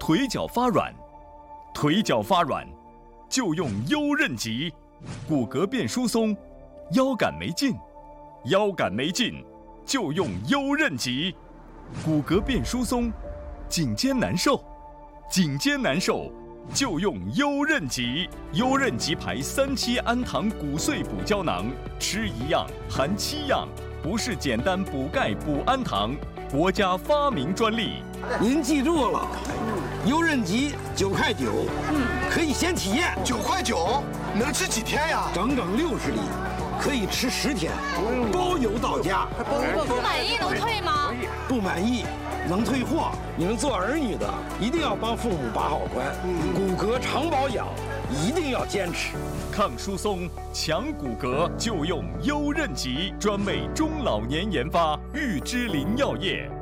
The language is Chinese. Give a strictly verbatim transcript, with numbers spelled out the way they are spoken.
腿脚发软，腿脚发软就用优韧极，骨骼变疏松，腰杆没劲，腰杆没劲就用优韧极，骨骼变疏松，颈肩难受，颈肩难受就用优韧极。优韧极牌三七氨糖骨碎补胶囊，吃一样含七样，不是简单补钙补氨糖，国家发明专利。 您记住了，优韧极九块九，嗯，可以先体验。 九块九能吃几天呀？ 整整六十粒，可以吃十天，包邮到家。 不满意能退吗？ 不满意能退货。你们做儿女的一定要帮父母把好关，骨骼常保养一定要坚持。 抗疏松、强骨骼就用优韧极，专为中老年研发，玉之林药业。